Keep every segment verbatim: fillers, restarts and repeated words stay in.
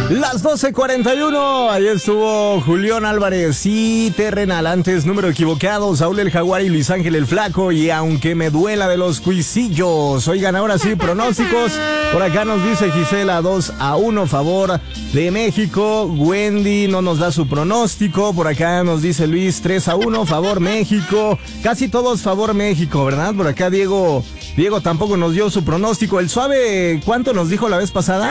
Las doce cuarenta y uno, ahí estuvo Julián Álvarez y Terrenal. Antes, número equivocado, Saúl el Jaguar y Luis Ángel el Flaco. Y aunque me duela de los cuisillos. Oigan, ahora sí, pronósticos. Por acá nos dice Gisela dos a uno, favor de México. Wendy no nos da su pronóstico. Por acá nos dice Luis tres a uno, favor México. Casi todos favor México, ¿verdad? Por acá Diego, Diego tampoco nos dio su pronóstico. El Suave, ¿cuánto nos dijo la vez pasada?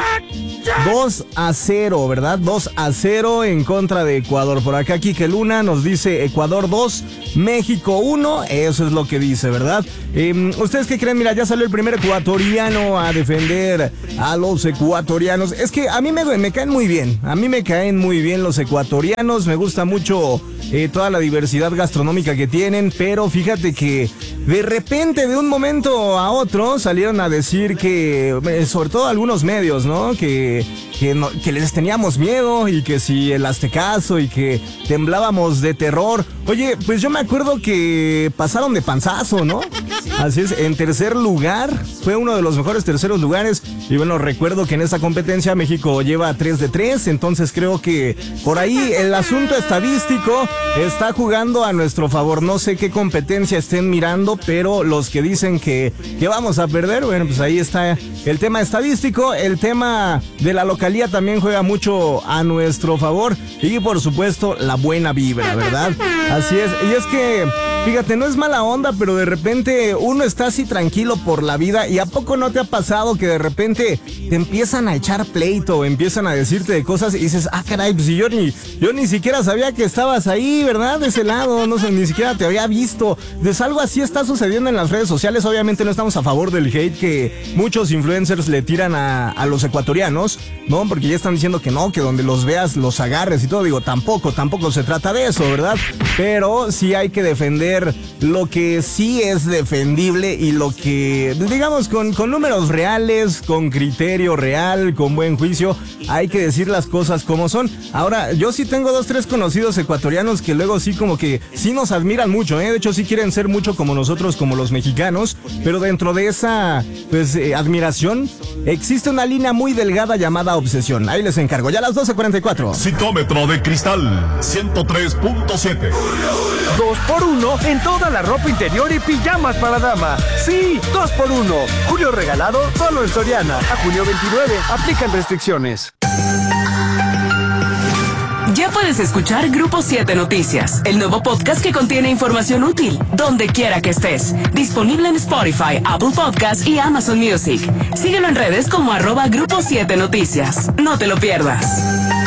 dos a cero, ¿verdad? dos a cero en contra de Ecuador. Por acá Quique Luna nos dice Ecuador dos, México uno. Eso es lo que dice, ¿verdad? Eh, ¿Ustedes qué creen? Mira, ya salió el primer ecuatoriano a defender a los ecuatorianos. Es que a mí me, me caen muy bien. A mí me caen muy bien los ecuatorianos. Me gusta mucho eh, toda la diversidad gastronómica que tienen. Pero fíjate que de repente, de un momento a otro, salieron a decir que, eh, sobre todo algunos medios, ¿no? Que Que, no, que les teníamos miedo y que si el aztecaso y que temblábamos de terror. Oye, pues yo me acuerdo que pasaron de panzazo, ¿no? Así es, en tercer lugar, fue uno de los mejores terceros lugares. Y bueno, recuerdo que en esta competencia México lleva tres de tres, entonces creo que por ahí el asunto estadístico está jugando a nuestro favor. No sé qué competencia estén mirando, pero los que dicen que, que vamos a perder, bueno, pues ahí está el tema estadístico. El tema de la localía también juega mucho a nuestro favor. Y por supuesto, la buena vibra, ¿verdad? Así es, y es que, fíjate, no es mala onda, pero de repente uno está así tranquilo por la vida. ¿Y a poco no te ha pasado que de repente te empiezan a echar pleito, empiezan a decirte de cosas y dices, ah, caray, pues si yo ni, yo ni siquiera sabía que estabas ahí, ¿verdad? De ese lado, no sé, ni siquiera te había visto. Pues algo así está sucediendo en las redes sociales. Obviamente no estamos a favor del hate que muchos influencers le tiran a, a los ecuatorianos, ¿no? Porque ya están diciendo que no, que donde los veas los agarres y todo. Digo, tampoco, tampoco se trata de eso, ¿verdad? Pero sí hay que defender lo que sí es defendible y lo que, digamos, con, con números reales, con criterio real, con buen juicio, hay que decir las cosas como son. Ahora, yo sí tengo dos, tres conocidos ecuatorianos que luego sí como que sí nos admiran mucho, ¿eh? De hecho sí quieren ser mucho como nosotros, como los mexicanos, pero dentro de esa, pues, eh, admiración, existe una línea muy delgada llamada obsesión. Ahí les encargo, ya a las doce cuarenta y cuatro. Citómetro de cristal, ciento tres punto siete. Dos por uno en toda la ropa interior y pijamas para dama. Sí, dos por uno. Julio regalado solo en Soriana. A junio veintinueve. Aplican restricciones. Ya puedes escuchar Grupo siete Noticias, el nuevo podcast que contiene información útil, donde quiera que estés. Disponible en Spotify, Apple Podcasts y Amazon Music. Síguelo en redes como arroba Grupo siete Noticias. No te lo pierdas.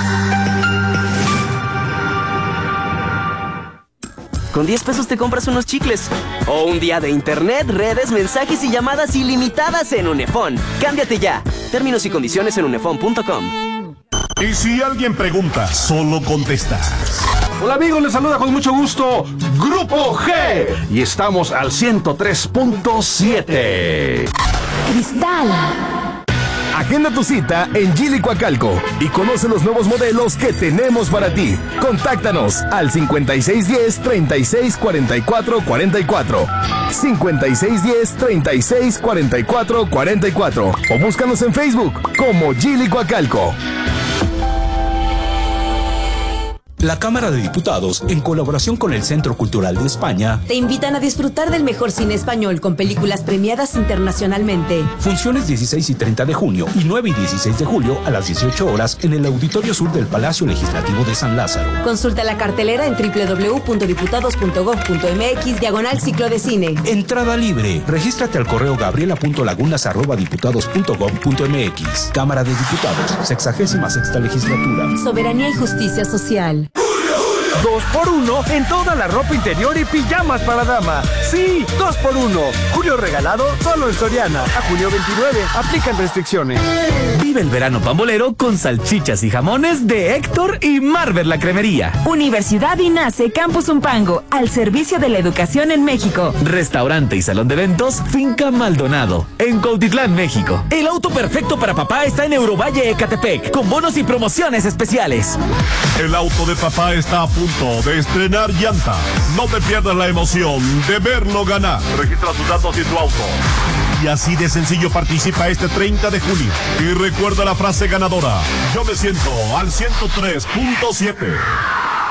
Con diez pesos te compras unos chicles. O un día de internet, redes, mensajes y llamadas ilimitadas en Unefón. Cámbiate ya. Términos y condiciones en unefón punto com. Y si alguien pregunta, solo contestas. Hola amigos, les saluda con mucho gusto Grupo G. Y estamos al ciento tres punto siete. Cristal. Agenda tu cita en Geely Coacalco y conoce los nuevos modelos que tenemos para ti. Contáctanos al cincuenta y seis diez, treinta y seis cuarenta y cuatro cuarenta y cuatro, cincuenta y seis diez, treinta y seis cuarenta y cuatro cuarenta y cuatro o búscanos en Facebook como Geely Coacalco. La Cámara de Diputados, en colaboración con el Centro Cultural de España, te invitan a disfrutar del mejor cine español con películas premiadas internacionalmente. Funciones dieciséis y treinta de junio y nueve y dieciséis de julio a las dieciocho horas en el Auditorio Sur del Palacio Legislativo de San Lázaro. Consulta la cartelera en doble u doble u doble u punto diputados punto gob punto eme equis diagonal ciclo de cine. Entrada libre. Regístrate al correo gabriela punto lagunas arroba diputados punto gob punto eme equis. Cámara de Diputados, sexagésima sexta legislatura. Soberanía y justicia social. Dos por uno en toda la ropa interior y pijamas para dama. Sí, dos por uno. Julio regalado solo en Soriana. A junio veintinueve. Aplican restricciones. Vive el verano pambolero con salchichas y jamones de Héctor y Marvel la Cremería. Universidad INACE Campus Umpango, al servicio de la educación en México. Restaurante y salón de eventos Finca Maldonado, en Cuautitlán, México. El auto perfecto para papá está en Eurovalle Ecatepec, con bonos y promociones especiales. El auto de papá está a punto de estrenar llanta. No te pierdas la emoción de verlo ganar. Registra tus datos y tu auto. Y así de sencillo participa este treinta de junio. Y recuerda la frase ganadora: yo me siento al ciento tres punto siete.